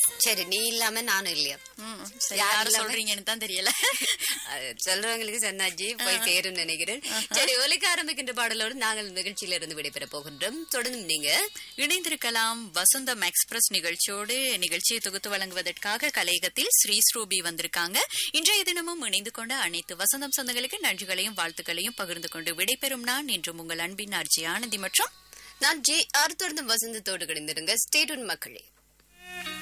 சரி, நீ இல்லாம நானும் இல்லையா? யாரும் சொல்றீங்கன்னு தான் தெரியல. சொல்றவங்களுக்கு சொன்னாச்சு போய் சேரும் நினைக்கிறேன். சரி, ஒலிக்க ஆரம்பிக்கின்ற பாடலோடு நாங்கள் நிகழ்ச்சியில இருந்து விடைபெற போகின்றோம். தொடர்ந்து நீங்க இணைந்திருக்கலாம் வசந்தம் எக்ஸ்பிரஸ் நிகழ்ச்சியோடு. நிகழ்ச்சியை தொகுத்து வழங்குவதற்காக கலையகத்தில் ஸ்ரீஸ்ரூபி வந்திருக்காங்க. இன்றைய தினமும் இணைந்து கொண்ட அனைத்து வசந்தம் சொந்தங்களுக்கு நன்றிகளையும் வாழ்த்துக்களையும் பகிர்ந்து கொண்டு விடைபெறும் நான் இன்றும் உங்கள் அன்பின் ஆர்ஜி ஆனந்தி மற்றும் நான் ஜே ஆர். தொடர்ந்து வசந்தத்தோடு கிடைந்திருங்க. ஸ்டே டியூன் மக்களே.